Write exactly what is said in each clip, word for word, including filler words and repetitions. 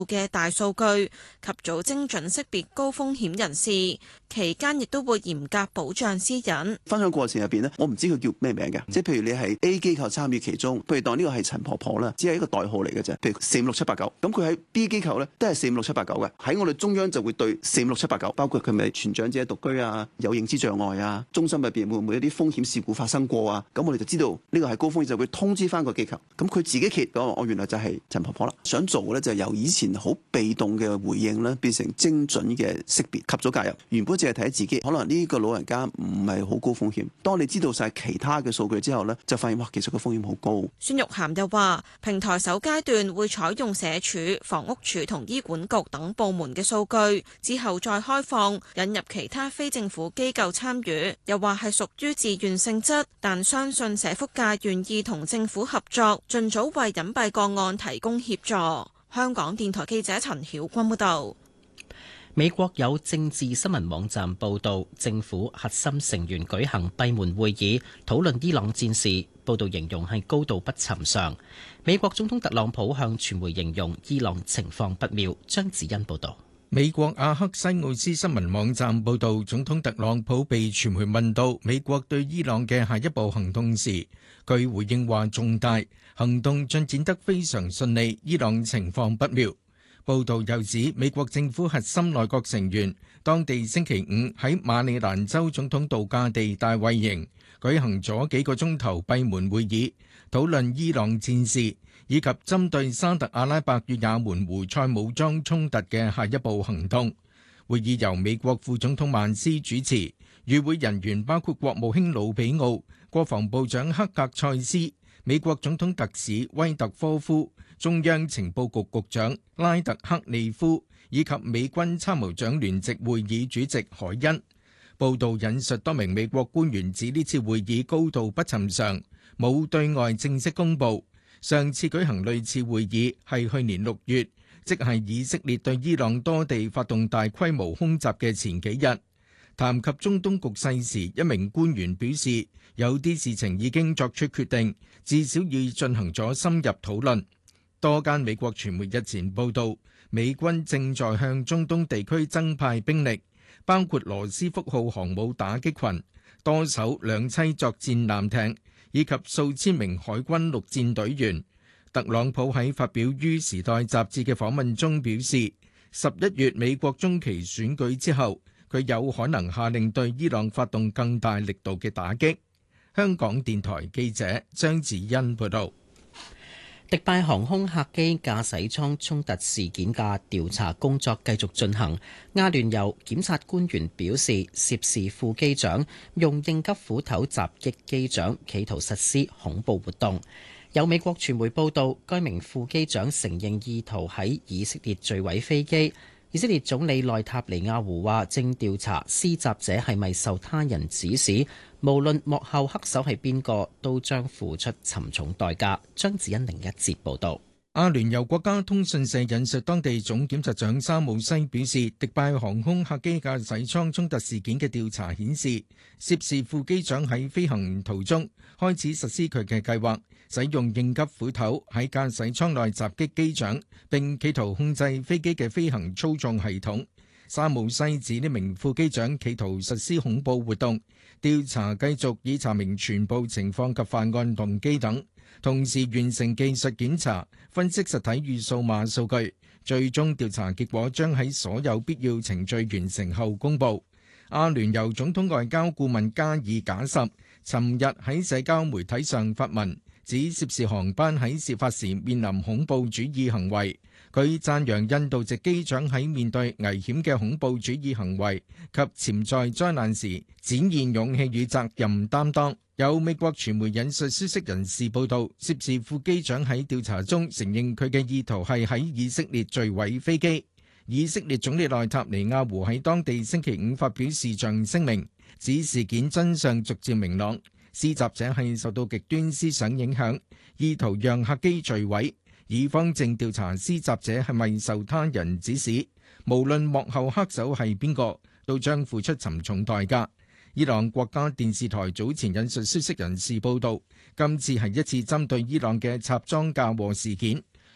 嘅大數據，及早精準識別高風險人士。期間亦都會嚴格保障私隱。 分享過程入邊咧，我唔知佢叫咩名嘅，即係譬如你係 A 機構參與其中，譬如當呢個係陳婆婆啦，只係一個代號嚟嘅啫。譬如四五六七八九，咁佢喺 B 機構咧都係四五六七八九嘅。喺我哋中央就會對四五六七八九，包括佢咪全長者獨居啊，有認知障礙啊，中心入邊會唔會有啲風險事故發生過啊？咁我哋就知道呢個係高風險，就會通知翻個機構。咁佢自己揭我，我原來就係陳婆婆啦。想做咧就由以前好被動嘅回應咧，變成精準嘅識別，及早介入。原本淨係睇自己，可能呢個老人家唔係好高風險。當你知道晒其他嘅數據之後呢，就發現哇，其實個風險好高。 孫玉菡又話，平台首階段會採用社署、房屋署同醫管局等部門嘅數據，之後再開放引入其他非政府機構參與。又話係屬於自願性質，但相信社福界願意同政府合作，盡早為隱蔽個案提供協助。香港電台記者陳曉君報道。 美國有政治新聞網站報道，政府核心成員舉行閉門會議，討論伊朗戰事。報道形容係高度不尋常。美國總統特朗普向傳媒形容伊朗情況不妙。張子欣報道。 美國阿克西奧斯新聞網站報道，總統特朗普被傳媒問到美國對伊朗嘅下一步行動時，佢回應話重大，行動進展得非常順利，伊朗情況不妙。報道又指，美國政府核心內閣成員當地星期五喺馬里蘭州總統度假地大衛營舉行咗幾個鐘頭閉門會議，討論伊朗戰事以及針對沙特阿拉伯與也門胡塞武裝衝突嘅下一步行動。會議由美國副總統曼斯主持，與會人員包括國務卿魯比奧、國防部長克格塞斯、美國總統特使威特科夫、中央情報局局長拉特克利夫以及美軍參謀長聯席會議主席海恩。報道引述多名美國官員指，呢次會議高度不尋常，冇對外正式公佈。上次舉行類似會議係去年六月，即係以色列對伊朗多地發動大規模空襲嘅前幾日。談及中東局勢時，一名官員表示，有啲事情已經作出決定，至少已進行咗深入討論。多間美國傳媒日前報道，美軍正在向中東地區增派兵力，包括羅斯福號航母打擊群、多艘兩棲作戰艦艇以及數千名海軍陸戰隊員。特朗普喺發表於《時代》雜誌嘅訪問中表示，十一月美國中期選舉之後，佢有可能下令對伊朗發動更大力度嘅打擊。香港電台記者張子欣報道。 迪拜航空客機駕駛艙衝突事件嘅調查工作繼續進行。阿聯酋檢察官員表示，涉事副機長用應急斧頭襲擊機長，企圖實施恐怖活動。有美國傳媒報道，該名副機長承認意圖喺以色列墜毀飛機。以色列總理內塔尼亞胡話，正調查施襲者係咪受他人指使，無論幕後黑手係邊個，都將付出沉重代價。張子欣另一節報道。 阿聯酋國家通訊社引述當地總檢察長沙姆西表示，迪拜航空客機駕駛艙衝突事件嘅調查顯示，涉事副機長喺飛行途中開始實施佢嘅計劃，使用應急斧頭喺駕駛艙內襲擊機長，並企圖控制飛機嘅飛行操縱系統。沙姆西指呢名副機長企圖實施恐怖活動，調查繼續以查明全部情況及犯案動機等，同時完成技術檢查，分析實體與數碼數據，最終調查結果將喺所有必要程序完成後公佈。阿聯酋總統外交顧問加爾賈什尋日喺社交媒體上發文，指涉事航班喺事發時面臨恐怖主義行為。佢讚揚印度籍機長喺面對危險嘅恐怖主義行為及潛在災難時展現勇氣與責任擔當。有美國傳媒引述消息人士報道，涉事副機長喺調查中承認佢嘅意圖係喺以色列墜毀飛機。以色列總理內塔尼亞胡喺當地星期五發表視像聲明，指事件真相逐漸明朗，施襲者係受到極端思想影響，意圖讓客機墜毀。以方正調查施襲者係咪受他人指使，無論幕後黑手係邊個，都將付出沉重代價。伊朗國家電視台早前引述消息人士報道，今次係一次針對伊朗嘅插贓嫁禍事件。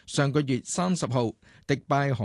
上個月三十號，迪拜航